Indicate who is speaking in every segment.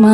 Speaker 1: మా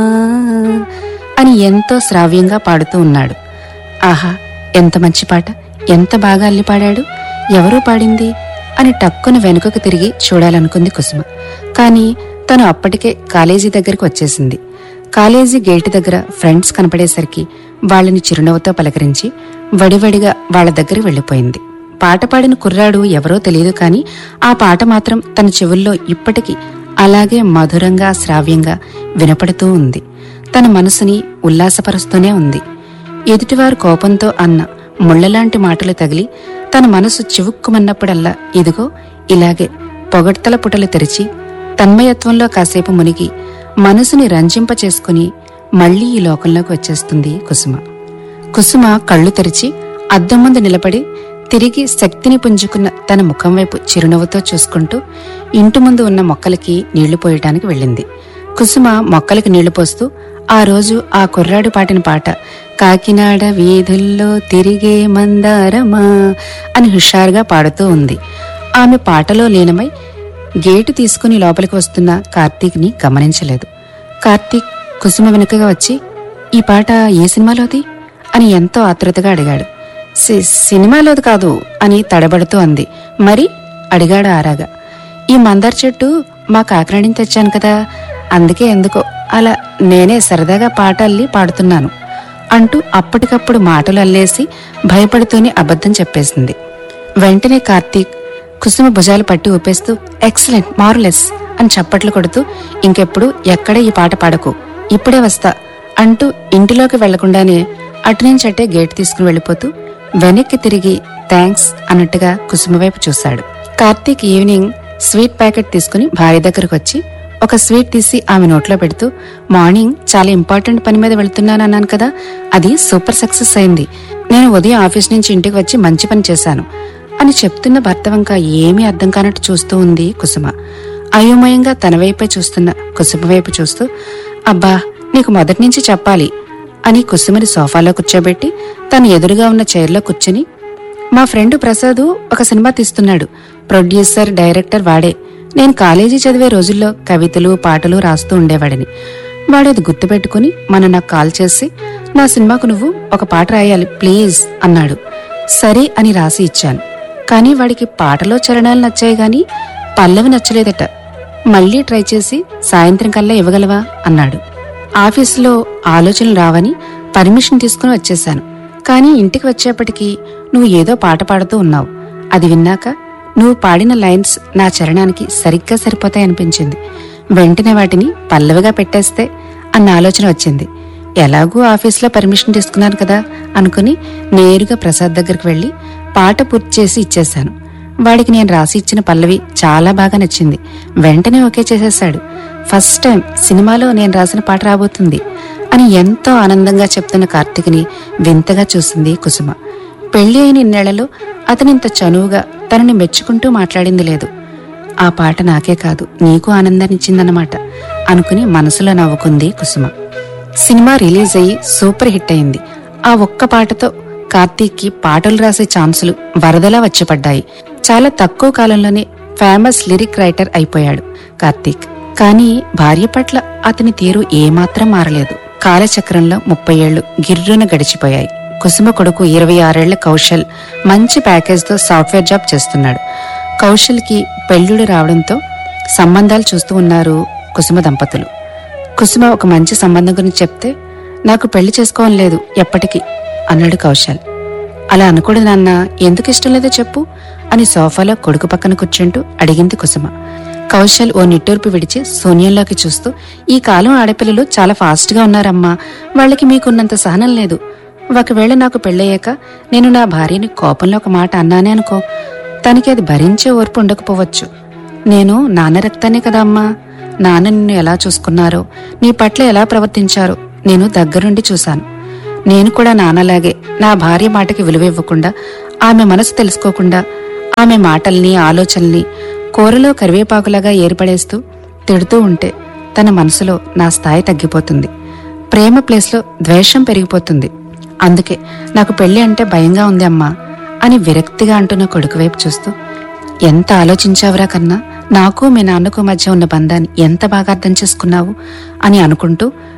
Speaker 1: అని ఎంతో శ్రావ్యంగా పాడుతూ ఉన్నాడు. ఆహా, ఎంత మంచి పాట, ఎంత బాగా అల్లి పాడాడు, ఎవరూ పాడింది అని టక్కున వెనుకకు తిరిగి చూడాలనుకుంది కుసుమ. కాని తను అప్పటికే కాలేజీ దగ్గరికి వచ్చేసింది. కాలేజీ గేటు దగ్గర ఫ్రెండ్స్ కనపడేసరికి వాళ్ళని చిరునవ్వుతో పలకరించి వడివడిగా వాళ్ల దగ్గర వెళ్లిపోయింది. పాట పాడిన కుర్రాడు ఎవరో తెలియదు కాని ఆ పాట మాత్రం తన చెవుల్లో ఇప్పటికీ అలాగే మధురంగా శ్రావ్యంగా వినపడుతూ ఉంది. తన మనసుని ఉల్లాసపరుస్తూనే ఉంది. ఎదుటివారు కోపంతో అన్న ముళ్లలాంటి మాటలు తగిలి తన మనసు చివుక్కుమన్నప్పుడల్లా ఇదిగో ఇలాగే పొగడ్తల పుటలు తెరిచి తన్మయత్వంలో కాసేపు మునిగి మనసుని రంజింపచేసుకుని మళ్లీ ఈ లోకంలోకి వచ్చేస్తుంది కుసుమ. కుసుమ కళ్ళు తెరిచి అద్దం ముందు నిలబడి తిరిగి శక్తిని పుంజుకున్న తన ముఖం వైపు చిరునవ్వుతో చూసుకుంటూ ఇంటి ముందు ఉన్న మొక్కలకి నీళ్లు పోయటానికి వెళ్ళింది. కుసుమ మొక్కలకి నీళ్లు పోస్తూ ఆ రోజు ఆ కుర్రాడు పాటిన పాట కాకినాడ వీధుల్లో తిరిగే మందారమా అని హుషారుగా పాడుతూ ఉంది. ఆమె పాటలో లీనమై గేటు తీసుకుని లోపలికి వస్తున్న కార్తీక్ని గమనించలేదు. కార్తీక్ కుసుమ వెనుకగా వచ్చి ఈ పాట ఏ సినిమాలోది అని ఎంతో ఆతృతగా అడిగాడు. సినిమాలోది కాదు అని తడబడుతూ అంది. మరి అడిగాడు ఆరాగా. ఈ మందార చెట్టు మా కాకినాడిని తెచ్చాను కదా, అందుకే ఎందుకో అలా నేనే సరదాగా పాట అల్లి పాడుతున్నాను అంటూ అప్పటికప్పుడు మాటలు అల్లేసి భయపడుతూనే అబద్ధం చెప్పేసింది. వెంటనే కార్తీక్ కుసుమ భుజాలు పట్టి ఊపేస్తూ ఎక్సలెంట్, మార్వెలస్ అని చప్పట్లు కొడుతూ ఇంకెప్పుడు ఎక్కడ ఈ పాట పాడకు, ఇప్పుడే వస్తా అంటూ ఇంటిలోకి వెళ్లకుండానే అటునుంచటే గేట్ తీసుకుని వెళ్లిపోతూ వెనక్కి తిరిగి థ్యాంక్స్ అన్నట్టుగా కుసుమ వైపు చూశాడు. కార్తీక్ ఈవినింగ్ స్వీట్ ప్యాకెట్ తీసుకుని భార్య దగ్గరకు వచ్చి ఒక స్వీట్ తీసి ఆమె నోట్లో పెడుతూ మార్నింగ్ చాలా ఇంపార్టెంట్ పని మీద వెళ్తున్నానన్నాను కదా, అది సూపర్ సక్సెస్ అయింది. నేను ఉదయం ఆఫీస్ నుంచి ఇంటికి వచ్చి మంచి పని చేశాను అని చెప్తున్న భర్త వంక ఏమీ అర్థం కానట్టు చూస్తూ ఉంది కుసుమ. అయోమయంగా తన వైపే చూస్తున్న కుసుమ వైపు చూస్తూ అబ్బా నీకు మొదటి నుంచి చెప్పాలి అని కుసుమని సోఫాలో కూర్చోబెట్టి తను ఎదురుగా ఉన్న చైర్లో కూర్చుని మా ఫ్రెండ్ ప్రసాద్ ఒక సినిమా తీస్తున్నాడు, ప్రొడ్యూసర్ డైరెక్టర్ వాడే. నేను కాలేజీ చదివే రోజుల్లో కవితలు పాటలు రాస్తూ ఉండేవాడిని. వాడేది గుర్తుపెట్టుకుని నాకు కాల్ చేసి నా సినిమాకు నువ్వు ఒక పాట రాయాలి ప్లీజ్ అన్నాడు. సరే అని రాసి ఇచ్చాను. కాని వాడికి పాటలో చరణాలు నచ్చాయి గాని పల్లవి నచ్చలేదట. మళ్లీ ట్రై చేసి సాయంత్రం కల్లా ఇవ్వగలవా అన్నాడు. ఆఫీసులో ఆలోచనలు రావని పర్మిషన్ తీసుకుని వచ్చేశాను. కాని ఇంటికి వచ్చేప్పటికీ నువ్వు ఏదో పాట పాడుతూ ఉన్నావు. అది విన్నాక నువ్వు పాడిన లైన్స్ నా చరణానికి సరిగ్గా సరిపోతాయనిపించింది. వెంటనే వాటిని పల్లవిగా పెట్టేస్తే అన్న ఆలోచన వచ్చింది. ఎలాగూ ఆఫీసులో పర్మిషన్ తీసుకున్నాను కదా అనుకుని నేరుగా ప్రసాద్ దగ్గరికి వెళ్లి పాట పూర్తి చేసి ఇచ్చేశాను. వాడికి నేను రాసి ఇచ్చిన పల్లవి చాలా బాగా నచ్చింది. వెంటనే ఓకే చేసేశాడు. ఫస్ట్ టైం సినిమాలో నేను రాసిన పాట రాబోతుంది అని ఎంతో ఆనందంగా చెప్తున్న కార్తీక్ని వింతగా చూసింది కుసుమ. పెళ్లి అయిన ఇన్నేళ్లలో అతనింత చనువుగా తనని మెచ్చుకుంటూ మాట్లాడింది లేదు. ఆ పాట నాకే కాదు నీకు ఆనందాన్నిచ్చిందన్నమాట అనుకుని మనసులో నవ్వుకుంది కుసుమ. సినిమా రిలీజ్ అయ్యి సూపర్ హిట్ అయింది. ఆ ఒక్క పాటతో కార్తీక్కి పాటలు రాసే ఛాన్సులు వరదలా వచ్చిపడ్డాయి. చాలా తక్కువ కాలంలోనే ఫేమస్ లిరిక్ రైటర్ అయిపోయాడు కార్తీక్. కానీ భార్య పట్ల అతని తీరు ఏమాత్రం మారలేదు. కాలచక్రంలో 30 ఏళ్లు గిర్రున గడిచిపోయాయి. కుసుమ కొడుకు 26 ఏళ్ల కౌశల్ మంచి ప్యాకేజ్తో సాఫ్ట్వేర్ జాబ్ చేస్తున్నాడు. కౌశల్కి పెళ్లిడు రావడంతో సంబంధాలు చూస్తూ ఉన్నారు కుసుమ దంపతులు. కుసుమ ఒక మంచి సంబంధం గురించి చెప్తే నాకు పెళ్లి చేసుకోవడం లేదు ఎప్పటికీ అన్నాడు కౌశల్. అలా అనకూడదు నాన్న, ఎందుకు ఇష్టం లేదో చెప్పు అని సోఫాలో కొడుకు పక్కన కూర్చుంటూ అడిగింది కుసుమ. కౌశల్ ఓ నిట్టూర్పు విడిచి శూన్యంలోకి చూస్తూ ఈ కాలం ఆడపిల్లలు చాలా ఫాస్ట్ గా ఉన్నారమ్మా, వాళ్ళకి మీకున్నంత సహనం లేదు. ఒకవేళ నాకు పెళ్ళయ్యాక నేను నా భార్యని కోపంలో ఒక మాట అన్నానే అనుకో, తనకి అది భరించే ఓర్పు ఉండకపోవచ్చు. నేను నాన్న రక్తానే కదా అమ్మా, నాన్న నిన్ను ఎలా చూసుకున్నారో నీ పట్ల ఎలా ప్రవర్తించారో నేను దగ్గరుండి చూశాను. నేను కూడా నాన్నలాగే నా భార్య మాటకి విలువ ఇవ్వకుండా, ఆమె మనసు తెలుసుకోకుండా, ఆమె మాటల్ని ఆలోచనల్ని కూరలో కరివేపాకులాగా ఏర్పడేస్తూ తిడుతూ ఉంటే తన మనసులో నా స్థాయి తగ్గిపోతుంది. ప్రేమ ప్లేస్లో ద్వేషం పెరిగిపోతుంది. అందుకే నాకు పెళ్లి అంటే భయంగా ఉంది అమ్మా అని విరక్తిగా అంటున్న కొడుకు వైపు చూస్తూ, ఎంత ఆలోచించావురా కన్నా, నాకు మీ నాన్నకు మధ్య ఉన్న బంధాన్ని ఎంత బాగా అర్థం చేసుకున్నావు అని అనుకుంటూ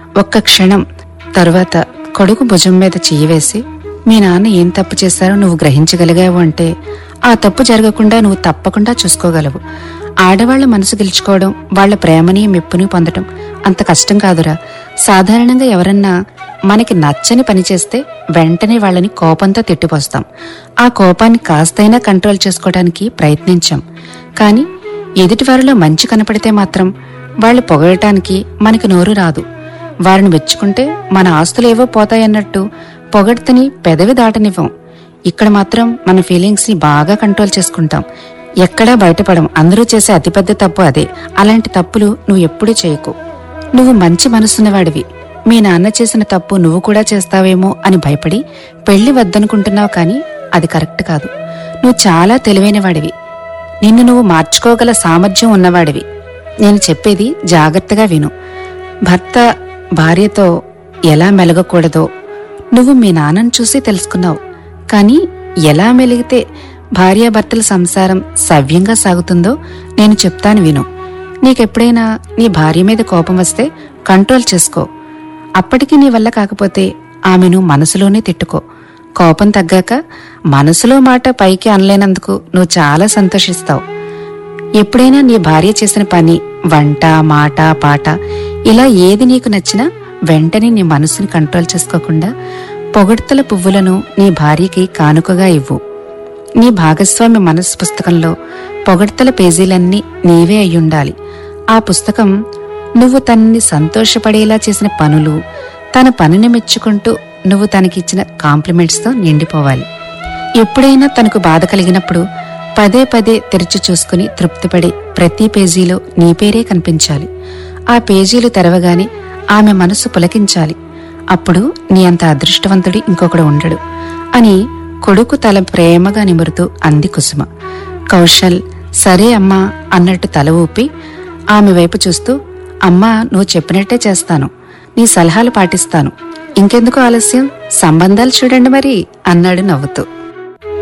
Speaker 1: ఒక్క క్షణం తరువాత కొడుకు భుజం మీద చెయ్యి వేసి, మీ నాన్న ఏం తప్పు చేశారో నువ్వు గ్రహించగలిగావు అంటే ఆ తప్పు జరగకుండా నువ్వు తప్పకుండా చూసుకోగలవు. ఆడవాళ్ల మనసు గెలుచుకోవడం, వాళ్ల ప్రేమని మెప్పుని పొందడం అంత కష్టం కాదురా. సాధారణంగా ఎవరన్నా మనకి నచ్చని పని చేస్తే వెంటనే వాళ్ళని కోపంతో తిట్టిపోస్తాం. ఆ కోపాన్ని కాస్తైనా కంట్రోల్ చేసుకోవడానికి ప్రయత్నించాం. కానీ ఎదుటివారిలో మంచి కనపడితే మాత్రం వాళ్ళు పొగడటానికి మనకి నోరు రాదు. వారిని మెచ్చుకుంటే మన ఆస్తులేవో పోతాయన్నట్టు పొగడ్తని పెదవి దాటనివ్వం. ఇక్కడ మాత్రం మన ఫీలింగ్స్ ని బాగా కంట్రోల్ చేసుకుంటాం. ఎక్కడా బయటపడం. అందరూ చేసే అతిపెద్ద తప్పు అదే. అలాంటి తప్పులు నువ్వు ఎప్పుడూ చేయకు. నువ్వు మంచి మనసున్నవాడివి. మీ నాన్న చేసిన తప్పు నువ్వు కూడా చేస్తావేమో అని భయపడి పెళ్లి వద్దనుకుంటున్నావు. కానీ అది కరెక్ట్ కాదు. నువ్వు చాలా తెలివైన వాడివి. నిన్ను నువ్వు మార్చుకోగల సామర్థ్యం ఉన్నవాడివి. నేను చెప్పేది జాగ్రత్తగా విను. భర్త భార్యతో ఎలా మెలగకూడదో నువ్వు మీ నాన్నను చూసి తెలుసుకున్నావు. కానీ ఎలా మెలిగితే భార్యాభర్తల సంసారం సవ్యంగా సాగుతుందో నేను చెప్తాను విను. నీకెప్పుడైనా నీ భార్య మీద కోపం వస్తే కంట్రోల్ చేసుకో. అప్పటికీ నీ వల్ల కాకపోతే ఆమెను మనసులోనే తిట్టుకో. కోపం తగ్గాక మనసులో మాట పైకి అనలేనందుకు నువ్వు చాలా సంతోషిస్తావు. ఎప్పుడైనా నీ భార్య చేసిన పని, వంట, మాట, పాట ఇలా ఏది నీకు నచ్చినా వెంటనే నీ మనసుని కంట్రోల్ చేసుకోకుండా పొగడ్తల పువ్వులను నీ భార్యకి కానుకగా ఇవ్వు. నీ భాగస్వామి మనసు పుస్తకంలో పొగడ్తల పేజీలన్నీ నీవే అయ్యుండాలి. ఆ పుస్తకం నువ్వు తనని సంతోషపడేలా చేసిన పనులు, తన పనిని మెచ్చుకుంటూ నువ్వు తనకిచ్చిన కాంప్లిమెంట్స్తో నిండిపోవాలి. ఎప్పుడైనా తనకు బాధ కలిగినప్పుడు పదే పదే తెరిచి చూసుకుని తృప్తిపడి ప్రతి పేజీలో నీ పేరే కనిపించాలి. ఆ పేజీలు తెరవగానే ఆమె మనసు పులకించాలి. అప్పుడు నీ అంత అదృష్టవంతుడి ఇంకొకడు ఉండడు అని కొడుకు తల ప్రేమగా నిమురుతూ అంది కుసుమ. కౌశల్ సరే అమ్మా అన్నట్టు తల ఊపి ఆమె వైపు చూస్తూ, అమ్మా నువ్వు చెప్పినట్టే చేస్తాను, నీ సలహాలు పాటిస్తాను, ఇంకెందుకు ఆలస్యం, సంబంధాలు చూడండి మరి అన్నాడు నవ్వుతూ.